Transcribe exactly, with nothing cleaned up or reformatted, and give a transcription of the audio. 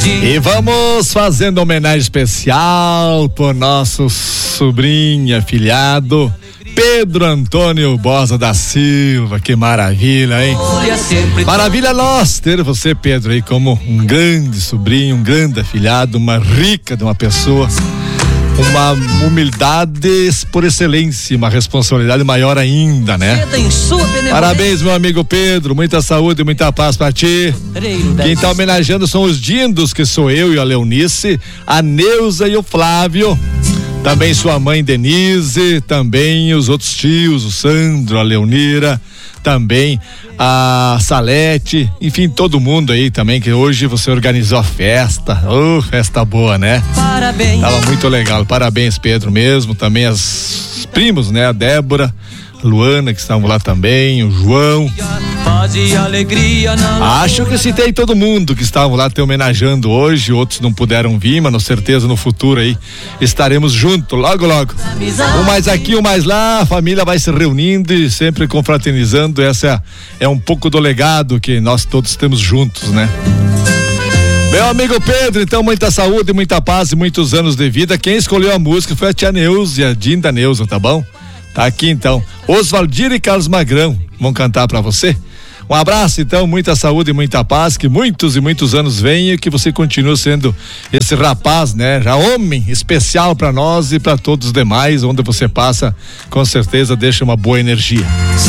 E vamos fazendo homenagem especial pro nosso sobrinho afilhado Pedro Antônio Bosa da Silva. Que maravilha, hein? Maravilha nós ter você, Pedro, aí como um grande sobrinho, um grande afilhado, uma rica de uma pessoa, uma humildade por excelência, uma responsabilidade maior ainda, né? Parabéns, meu amigo Pedro, muita saúde e muita paz pra ti. Quem tá homenageando são os dindos, que sou eu e a Leonice, a Neuza e o Flávio, também sua mãe Denise, também os outros tios, o Sandro, a Leonira, também a Salete, enfim, todo mundo aí também, que hoje você organizou a festa. Oh, festa boa, né? Parabéns. Tava muito legal, parabéns, Pedro, mesmo, também as primos, né? A Débora, a Luana, que estavam lá também, o João. Acho que citei todo mundo que estavam lá te homenageando hoje, outros não puderam vir, mas com certeza no futuro aí estaremos juntos, logo, logo. Um mais aqui, um mais lá, a família vai se reunindo e sempre confraternizando. Essa é, é um pouco do legado que nós todos temos juntos, né? Meu amigo Pedro, então muita saúde, muita paz e muitos anos de vida. Quem escolheu a música foi a tia Neuza, a Dinda Neuza, tá bom? Tá aqui então, Osvaldir e Carlos Magrão vão cantar pra você. Um abraço então, muita saúde e muita paz, que muitos e muitos anos venham e que você continue sendo esse rapaz, né? Já homem especial pra nós e pra todos os demais, onde você passa, com certeza deixa uma boa energia.